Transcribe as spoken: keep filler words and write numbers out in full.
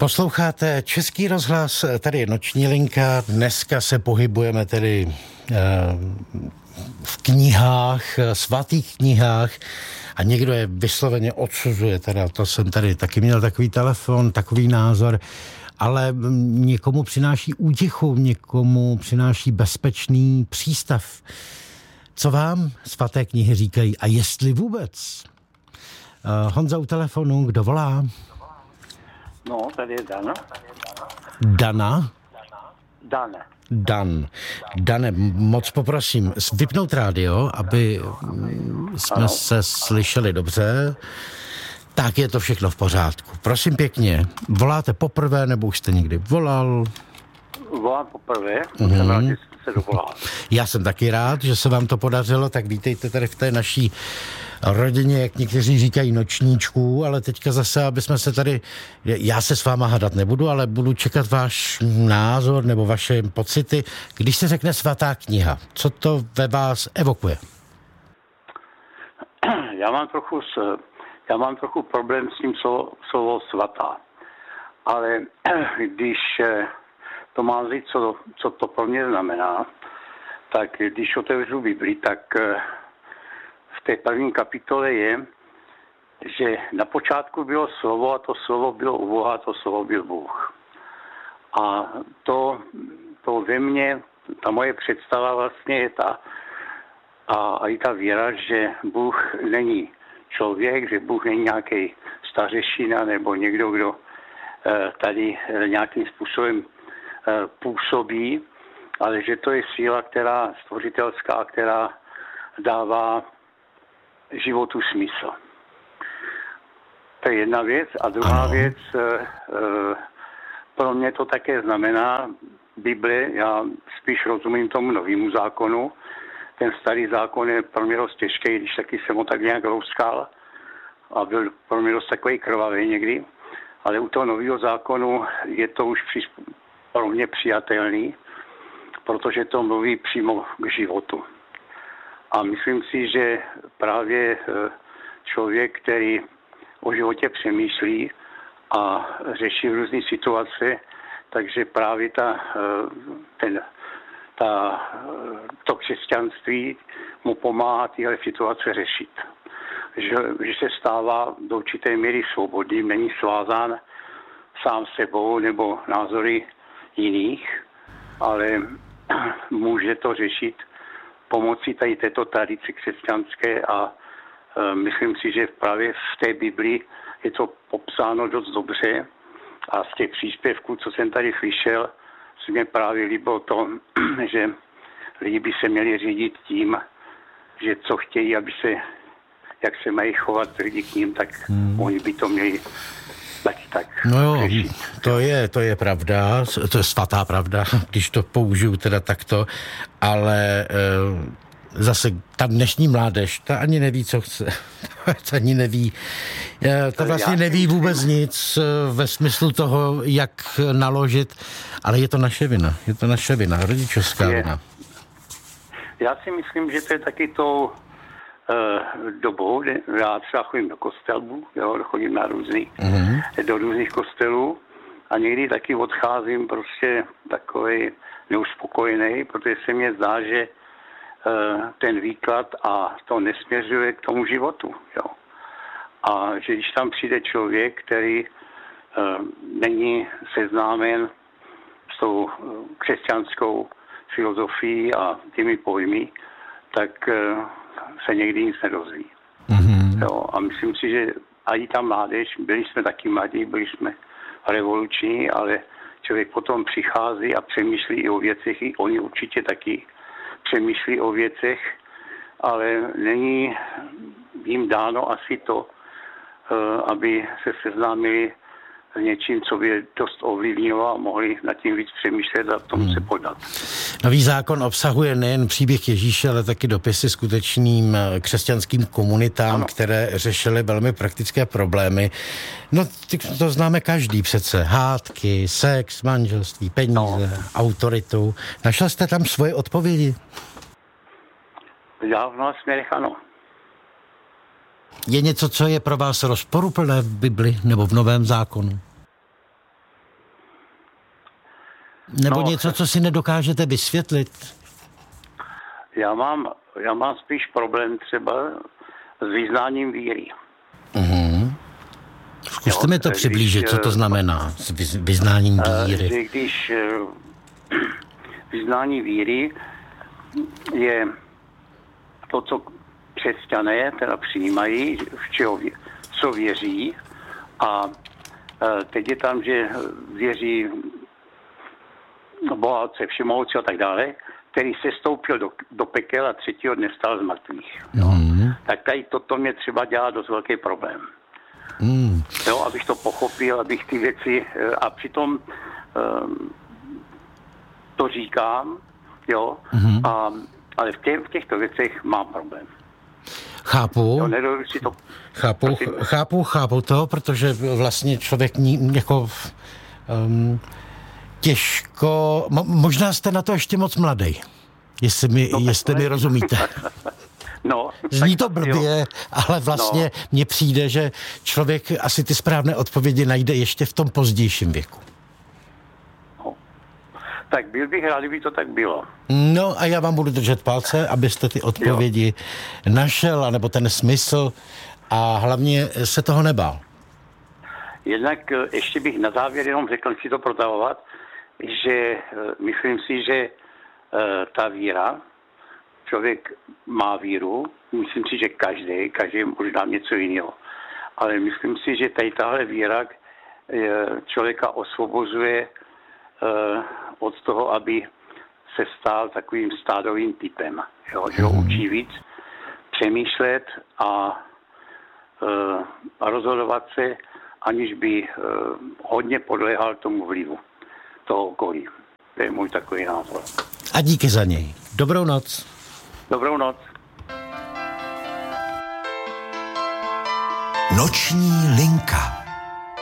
Posloucháte Český rozhlas, tady je Noční linka. Dneska se pohybujeme tedy v knihách, svatých knihách a někdo je vysloveně odsuzuje. Teda to jsem tady taky měl takový telefon, takový názor, ale někomu přináší útěchu, někomu přináší bezpečný přístav. Co vám svaté knihy říkají a jestli vůbec? Honza u telefonu, kdo volá? No, tady je Dana. Dana? Dan. Dan. Dane, moc poprosím, vypnout rádio, aby jsme ano. se slyšeli dobře. Tak je to všechno v pořádku. Prosím pěkně, voláte poprvé, nebo už jste někdy volal? Volám poprvé, mm-hmm. jsem rád, že jste se dovolal. Já jsem taky rád, že se vám to podařilo, tak vítejte tady v té naší rodině, jak někteří říkají, nočníčků, ale teďka zase, aby jsme se tady, já se s váma hádat nebudu, ale budu čekat váš názor nebo vaše pocity. Když se řekne svatá kniha, co to ve vás evokuje? Já mám trochu, s, já mám trochu problém s tím slovo, slovo svatá, ale když to mám říct, co, co to pro mě znamená, tak když otevřu Bibli, tak v té první kapitole je, že na počátku bylo slovo a to slovo bylo u Boha a to slovo byl Bůh. A to, to ve mně, ta moje představa vlastně je ta, a, a i ta víra, že Bůh není člověk, že Bůh není nějaký stařešina nebo někdo, kdo tady nějakým způsobem působí, ale že to je síla, která stvořitelská, která dává životu smysl. To je jedna věc. A druhá ano. věc, pro mě to také znamená Bible, já spíš rozumím tomu novému zákonu. Ten starý zákon je pro mě dost těžký, když taky jsem ho tak nějak rouskal a byl pro mě dost takový krvavý někdy. Ale u toho nového zákonu je to už pro mě přijatelný, protože to mluví přímo k životu. A myslím si, že právě člověk, který o životě přemýšlí a řeší různé situace, takže právě ta, ten, ta, to křesťanství mu pomáhá tyhle situace řešit. Že, že se stává do určité míry svobodným, není svázán sám sebou nebo názory jiných, ale může to řešit pomocí tady této tradice křesťanské a e, myslím si, že právě v té Biblii je to popsáno dost dobře a z těch příspěvků, co jsem tady slyšel, se mě právě líbilo to, že lidi by se měli řídit tím, že co chtějí, aby se, jak se mají chovat lidi k ním, tak hmm. oni by to měli taky tak no jo, řešit. To je, to je pravda, to je svatá pravda, když to použiju teda takto, ale e, zase ta dnešní mládež, ta ani neví, co chce, ta ani neví, e, ta vlastně neví vůbec nic ve smyslu toho, jak naložit, ale je to naše vina, je to naše vina, rodičovská je. vina. Já si myslím, že to je taky tou uh, dobou, já třeba chodím do kostelů, jo, chodím na různý, mm-hmm. do různých kostelů a někdy taky odcházím prostě takový neuspokojený, protože se mně zdá, že uh, ten výklad a to nesměřuje k tomu životu, jo. A že když tam přijde člověk, který uh, není seznámen s tou uh, křesťanskou filozofii a těmi pojmy, tak uh, se někdy nic nedozví. Mm-hmm. Jo, a myslím si, že ani ta mládež, byli jsme taky mladí, byli jsme revoluční, ale člověk potom přichází a přemýšlí i o věcech, i oni určitě taky přemýšlí o věcech, ale není jim dáno asi to, uh, aby se seznámili s něčím, co by dost ovlivnilo a mohli nad tím víc přemýšlet a tomu hmm. se podat. Nový zákon obsahuje nejen příběh Ježíše, ale taky dopisy skutečným křesťanským komunitám, ano. které řešily velmi praktické problémy. No, to známe každý přece. Hádky, sex, manželství, peníze, no. autoritu. Našel jste tam svoje odpovědi? Já v mnoha směrech ano. Je něco, co je pro vás rozporuplné v Bibli nebo v Novém zákonu? Nebo No. něco, co si nedokážete vysvětlit? Já mám, já mám spíš problém třeba s vyznáním víry. Uhum. Zkuste Jo, mi to když, přiblížit, co to znamená s vyz- vyznáním víry. Že když eh, vyznání víry je to, co křesťané teda přijímají, v čeho, vě- co věří, a eh, teď je tam, že věří Boha Otce Všemohoucího a tak dále, který se stoupil do, do pekel a třetího dne stal z mrtvých. Mm. Tak tady toto mě třeba dělá dost velký problém. Mm. Jo, abych to pochopil, abych ty věci, a přitom um, to říkám, jo, Mm. a, ale v, tě, v těchto věcech mám problém. Chápu. Jo, nedovedu si to... Chápu, prosím. chápu, chápu to, protože vlastně člověk ní, jako um, těžko, mo, možná jste na to ještě moc mladý, jestli mi, No, jestli mi rozumíte. No, Zní to tak jo. blbě, ale vlastně No. mně přijde, že člověk asi ty správné odpovědi najde ještě v tom pozdějším věku. No. Tak byl bych rád, kdyby to tak bylo. No a já vám budu držet palce, abyste ty odpovědi jo. našel, anebo ten smysl, a hlavně se toho nebál. Jednak eh, ještě bych na závěr jenom řekl, nechci to protahovat, že eh, myslím si, že eh, ta víra, člověk má víru, myslím si, že každý, každý možná něco jiného. Ale myslím si, že tady tahle víra eh, člověka osvobozuje eh, od toho, aby se stal takovým stádovým typem. Jo? Že ho učí víc přemýšlet a, eh, a rozhodovat se, aniž by eh, hodně podléhal tomu vlivu toho okolí. To je můj takový názor. A díky za něj. Dobrou noc. Dobrou noc. Noční linka.